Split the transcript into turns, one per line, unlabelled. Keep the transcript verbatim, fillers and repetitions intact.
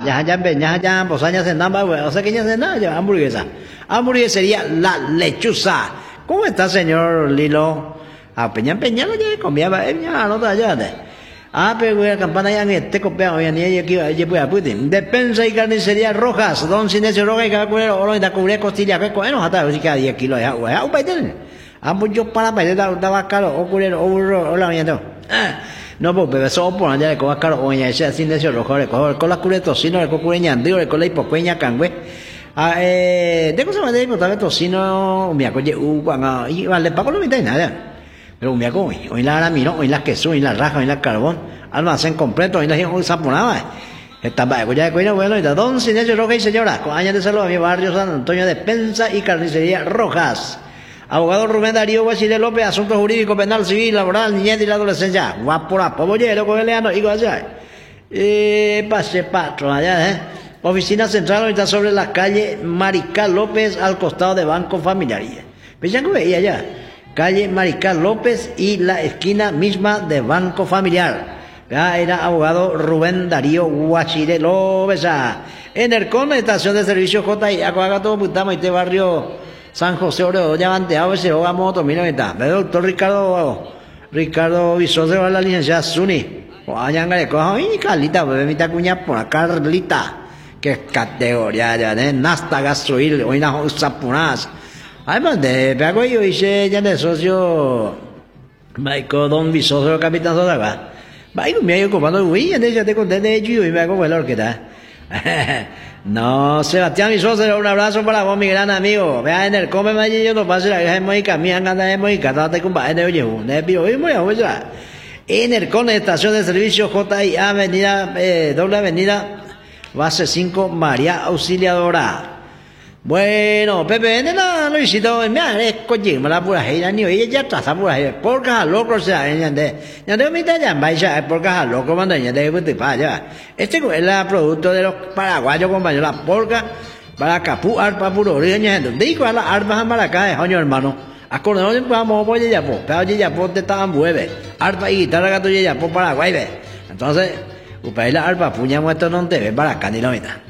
ya ya ya ya pues ya se nada, o sea que ya se nada, ya hamburguesa. Hamburguesa sería la lechuza. ¿Cómo está, señor Lilo? Ah, peña peña no ya comía, ya no está ya de. Ah, pero voy a campana ya en te copia, hoy en día aquí ya voy a Putin. Despensa y carnicería Rojas, don Sinesio Rojas y cada cubrir oro y da cubrir costilla, que bueno, hasta así cada diez kilos ya, güey, un paitén. Ah, pues yo para para da da caro, o cubrir o burro, o la viendo. No, pues bebé so por allá de coba caro, o ya sea Sinesio Rojas, con la cubrir tocino, el cubrir ñandío, el con la hipocueña cangüe. Ah, eh, de cosa más de pues tal vez tocino, me acoge u cuando y vale, pago no me da nada. Pero me hago hoy, hoy la miro, hoy la queso, hoy la raja, hoy la carbón, almacén completo, hoy la gente saponaba. Esta va, ya de cuida, bueno, y de don Sinesio Rojas y señora, con años de saludo a mi barrio San Antonio de Despensa y Carnicería Rojas. Abogado Rubén Darío Guachile López, asuntos jurídicos, penal, civil, laboral, niñez y la adolescencia. Guapora, pobollero, cogeleano, y allá. Eh, pase patro, allá, eh. Oficina central, ahorita sobre la calle Marical López, al costado de Banco Familiar. ¿Veían que veía allá? Calle Marical López y la esquina misma de Banco Familiar. Ya era abogado Rubén Darío Guachire López. En el con estación de servicio J I, acá todo putamos este barrio San José Oro, ya banteado ese hoga moto, mira está. El doctor Ricardo Ricardo Visoso va la licenciada Zuni. O allá en cojo y Carlita, bebé mi tacuña por Carlita. Que categoría ya de nasta gasoil, hoy na usapunas. Además de Paco yo hice ya de socio Maico Don Visoso Capitán Sodaga. Maico me ha ido comando uy, ya te conté de ello y me hago valor que da. No, Sebastián Visoso, un abrazo para vos, mi gran amigo. Vea en el come allí yo no pase la de Moica, mi anda de Moica, date con baile de oye, de piro, y muy a ya. En el con estación de servicio J I A Avenida eh, doble avenida Base cinco María Auxiliadora. Bueno, Pepe, nena, Luisito, mira, es coche, me la pura gira, ni oye, ya está, pura gira, por caja loco, o sea, ya de, ya de mi talla, vaya, por caja loco, manda, ya de, pues, vaya. Este es el producto de los paraguayos, compañeros, la porca, para capú, arpa, puro, ya, digo, a la arpa, maracá, coño, hermano. Acordón, vamos, voy a po, pero ya po, te estaban mueve, arpa y guitarra, gato, ya po, Paraguay, ve. Entonces, upay la arpa, puña, muerto, no te ve, para acá, ni lo mira.